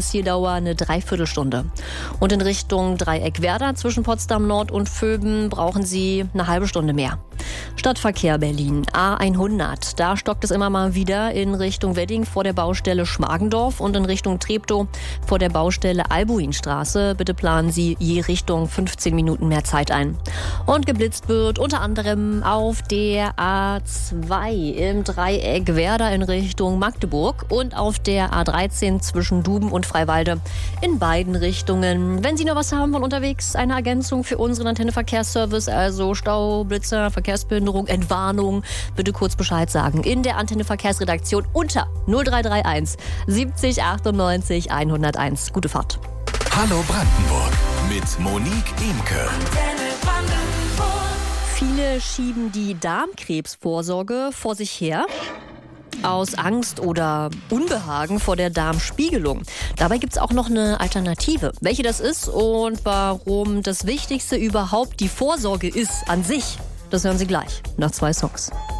Zieldauer eine Dreiviertelstunde. Und in Richtung Dreieck-Werder zwischen Potsdam Nord und Vöben brauchen Sie eine halbe Stunde mehr. Stadtverkehr Berlin, A100. Da stockt es immer mal wieder in Richtung Wedding vor der Baustelle Schmargendorf und in Richtung Treptow vor der Baustelle Albuinstraße. Bitte planen Sie je Richtung 15 Minuten mehr Zeit ein. Und geblitzt wird unter anderem auf der A2 im Dreieck Werder in Richtung Magdeburg und auf der A13 zwischen Duben und Freiwalde in beiden Richtungen. Wenn Sie noch was haben von unterwegs, eine Ergänzung für unseren Antenne-Verkehrsservice, also Stau, Blitzer, Verkehrsbehinderung, Entwarnung, bitte kurz Bescheid sagen. In der Antenne-Verkehrsredaktion unter 0331 70 98 101. Gute Fahrt. Hallo Brandenburg mit Monique Imke. Viele schieben die Darmkrebsvorsorge vor sich her. Aus Angst oder Unbehagen vor der Darmspiegelung. Dabei gibt es auch noch eine Alternative. Welche das ist und warum das Wichtigste überhaupt die Vorsorge ist an sich, das hören Sie gleich nach 2 Songs.